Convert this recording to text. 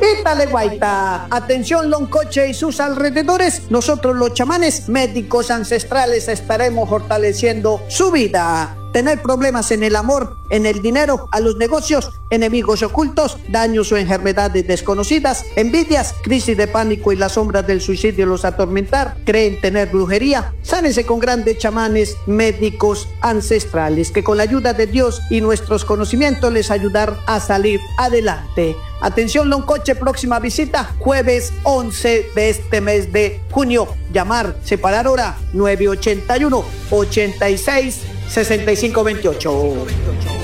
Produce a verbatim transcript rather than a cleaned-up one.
Ítale guaita. Atención Loncoche y sus alrededores. Nosotros los chamanes, médicos ancestrales, estaremos fortaleciendo su vida. Tener problemas en el amor, en el dinero, a los negocios, enemigos ocultos, daños o enfermedades desconocidas, envidias, crisis de pánico y las sombras del suicidio los atormentar, creen tener brujería. Sánense con grandes chamanes médicos ancestrales que con la ayuda de Dios y nuestros conocimientos les ayudar a salir adelante. Atención Loncoche, próxima visita jueves once de este mes de junio. Llamar, separar hora nueve ochenta y uno, ochenta y seis, sesenta y cinco veintiocho.